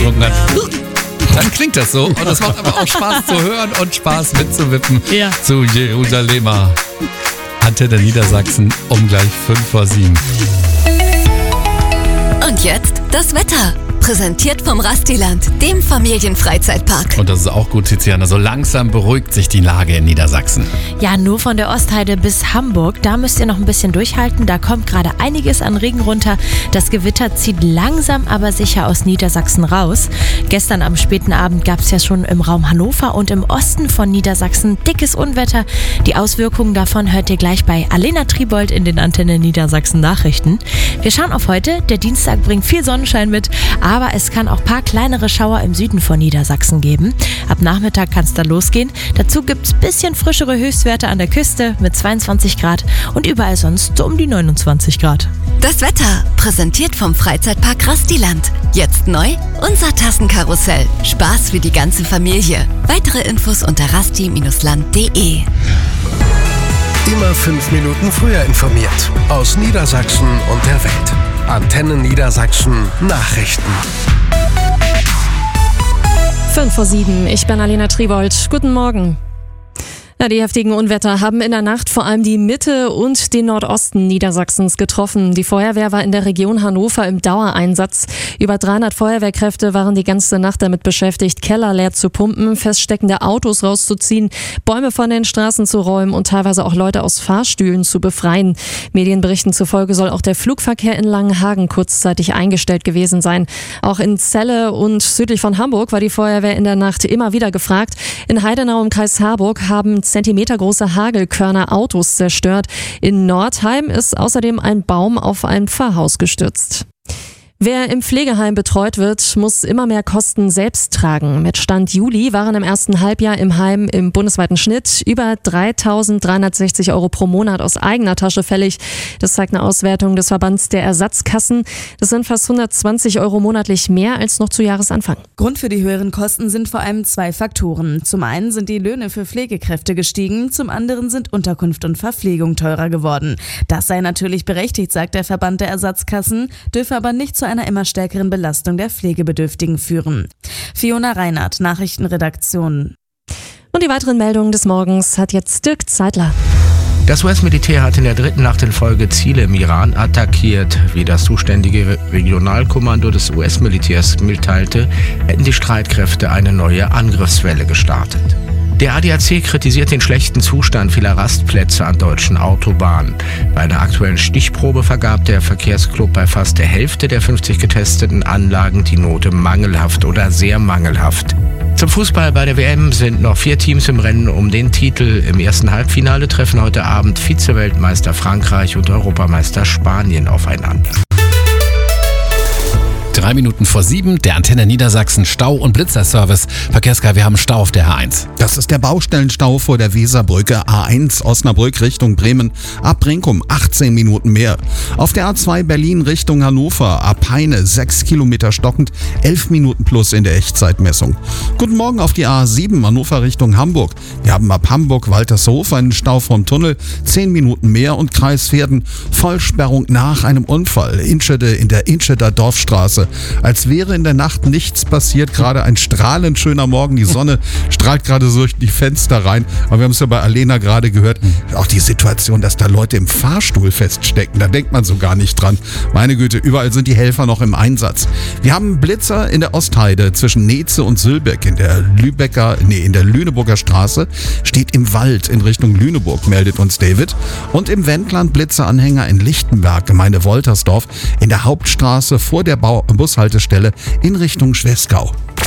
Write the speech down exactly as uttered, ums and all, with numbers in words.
gesungen hat. Dann klingt das so. Und das macht aber auch Spaß zu hören und Spaß mitzuwippen Ja. zu Jerusalemer. Antenne Niedersachsen um gleich fünf vor sieben. Und jetzt das Wetter. Präsentiert vom Rastiland, dem Familienfreizeitpark. Und das ist auch gut, Tiziana. So langsam beruhigt sich die Lage in Niedersachsen. Ja, nur von der Ostheide bis Hamburg. Da müsst ihr noch ein bisschen durchhalten. Da kommt gerade einiges an Regen runter. Das Gewitter zieht langsam, aber sicher aus Niedersachsen raus. Gestern am späten Abend gab es ja schon im Raum Hannover und im Osten von Niedersachsen dickes Unwetter. Die Auswirkungen davon hört ihr gleich bei Alena Tribold in den Antenne Niedersachsen Nachrichten. Wir schauen auf heute. Der Dienstag bringt viel Sonnenschein mit, aber es kann auch ein paar kleinere Schauer im Süden von Niedersachsen geben. Ab Nachmittag kann es dann losgehen. Dazu gibt es ein bisschen frischere Höchstwerte an der Küste mit zweiundzwanzig Grad und überall sonst so um die neunundzwanzig Grad. Das Wetter, präsentiert vom Freizeitpark Rastiland. Jetzt neu, unser Tassenkarussell. Spaß für die ganze Familie. Weitere Infos unter rasti Bindestrich land punkt de. Immer fünf Minuten früher informiert. Aus Niedersachsen und der Welt. Antenne Niedersachsen Nachrichten. fünf vor sieben, ich bin Alena Tribold. Guten Morgen. Ja, die heftigen Unwetter haben in der Nacht vor allem die Mitte und den Nordosten Niedersachsens getroffen. Die Feuerwehr war in der Region Hannover im Dauereinsatz. Über dreihundert Feuerwehrkräfte waren die ganze Nacht damit beschäftigt, Keller leer zu pumpen, feststeckende Autos rauszuziehen, Bäume von den Straßen zu räumen und teilweise auch Leute aus Fahrstühlen zu befreien. Medienberichten zufolge soll auch der Flugverkehr in Langenhagen kurzzeitig eingestellt gewesen sein. Auch in Celle und südlich von Hamburg war die Feuerwehr in der Nacht immer wieder gefragt. In Heidenau im Kreis Harburg haben zentimetergroße Hagelkörner Autos zerstört. In Nordheim ist außerdem ein Baum auf ein Pfarrhaus gestürzt. Wer im Pflegeheim betreut wird, muss immer mehr Kosten selbst tragen. Mit Stand Juli waren im ersten Halbjahr im Heim im bundesweiten Schnitt über dreitausenddreihundertsechzig Euro pro Monat aus eigener Tasche fällig. Das zeigt eine Auswertung des Verbands der Ersatzkassen. Das sind fast hundertzwanzig Euro monatlich mehr als noch zu Jahresanfang. Grund für die höheren Kosten sind vor allem zwei Faktoren. Zum einen sind die Löhne für Pflegekräfte gestiegen, zum anderen sind Unterkunft und Verpflegung teurer geworden. Das sei natürlich berechtigt, sagt der Verband der Ersatzkassen, dürfe aber nicht zu einer immer stärkeren Belastung der Pflegebedürftigen führen. Fiona Reinhardt, Nachrichtenredaktion. Und die weiteren Meldungen des Morgens hat jetzt Dirk Zeitler. Das U S-Militär hat in der dritten Nacht in Folge Ziele im Iran attackiert. Wie das zuständige Regionalkommando des U S-Militärs mitteilte, hätten die Streitkräfte eine neue Angriffswelle gestartet. Der A D A C kritisiert den schlechten Zustand vieler Rastplätze an deutschen Autobahnen. Bei einer aktuellen Stichprobe vergab der Verkehrsclub bei fast der Hälfte der fünfzig getesteten Anlagen die Note mangelhaft oder sehr mangelhaft. Zum Fußball bei der W M sind noch vier Teams im Rennen um den Titel. Im ersten Halbfinale treffen heute Abend Vize-Weltmeister Frankreich und Europameister Spanien aufeinander. Drei Minuten vor sieben, der Antenne Niedersachsen Stau- und Blitzerservice. Verkehrskar, wir haben Stau auf der A eins. Das ist der Baustellenstau vor der Weserbrücke A eins Osnabrück Richtung Bremen. Ab Brinkum achtzehn Minuten mehr. Auf der A zwei Berlin Richtung Hannover ab Heine sechs Kilometer stockend, elf Minuten plus in der Echtzeitmessung. Guten Morgen auf die A sieben Hannover Richtung Hamburg. Wir haben ab Hamburg-Waltershof einen Stau vom Tunnel, zehn Minuten mehr und Kreisverden. Vollsperrung nach einem Unfall. Inschede in der Inscheder Dorfstraße. Als wäre in der Nacht nichts passiert. Gerade ein strahlend schöner Morgen. Die Sonne strahlt gerade so durch die Fenster rein. Aber wir haben es ja bei Alena gerade gehört. Auch die Situation, dass da Leute im Fahrstuhl feststecken. Da denkt man so gar nicht dran. Meine Güte, überall sind die Helfer noch im Einsatz. Wir haben Blitzer in der Ostheide zwischen Neze und Sülbeck. In der Lübecker, nee, in der Lüneburger Straße steht im Wald in Richtung Lüneburg, meldet uns David. Und im Wendland Blitzeranhänger in Lichtenberg, Gemeinde Woltersdorf, in der Hauptstraße vor der Bau- Bushaltestelle in Richtung Schwesgau.